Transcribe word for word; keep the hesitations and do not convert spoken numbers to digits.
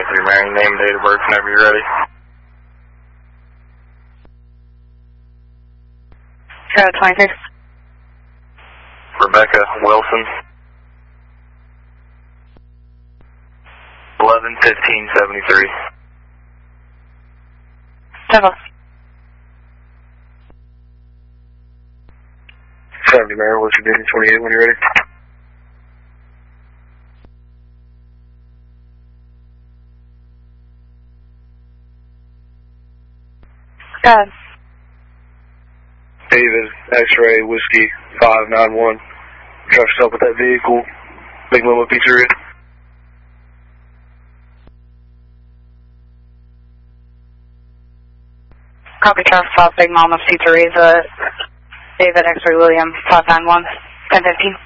Anthony Marion, name and date of birth whenever you're ready. Charlotte twenty-six. Rebecca Wilson. eleven fifteen seventy-three. Several. seventy, Mary, what's your digit twenty-eight when you're ready? Go ahead. David, X-ray, Whiskey, five nine one. Trust yourself with that vehicle. Big Mama Pizzeria. Copy, Charles South, Big Mama's Pizzeria, uh, David X-ray William, five nine one, ten fifteen.